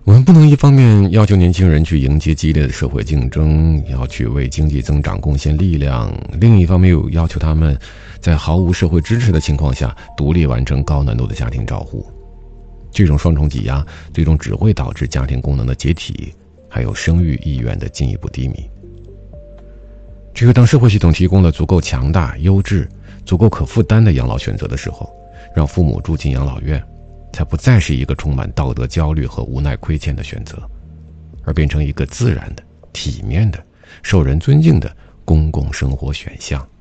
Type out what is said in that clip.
我们不能一方面要求年轻人去迎接激烈的社会竞争，要去为经济增长贡献力量，另一方面又要求他们在毫无社会支持的情况下独立完成高难度的家庭照护。这种双重挤压最终只会导致家庭功能的解体，还有生育意愿的进一步低迷。只有当社会系统提供了足够强大、优质、足够可负担的养老选择的时候，让父母住进养老院才不再是一个充满道德焦虑和无奈亏欠的选择，而变成一个自然的、体面的、受人尊敬的公共生活选项。